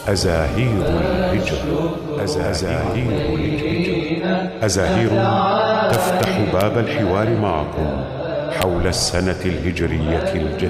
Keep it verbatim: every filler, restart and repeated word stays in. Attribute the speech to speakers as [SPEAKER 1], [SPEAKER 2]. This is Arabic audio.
[SPEAKER 1] أزاهير الهجرة. أزاهير الهجرة. أزاهير تفتح باب الحوار معكم حول السنة الهجرية الجديدة.